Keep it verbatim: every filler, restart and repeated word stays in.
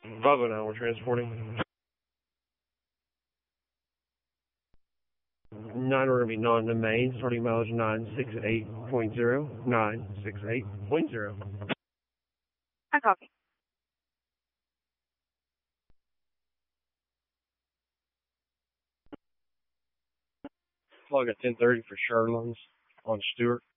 Bravo now, we're transporting. Nine, we're going to be non-domain, starting mileage nine six eight point zero, nine six eight point zero. I copy. Log at ten thirty for Sherlands on Stewart.